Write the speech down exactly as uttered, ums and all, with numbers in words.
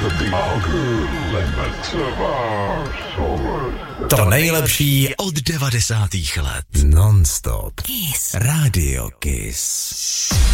To nejlepší od devadesátých let. Non-stop. Kiss. Radio Kiss.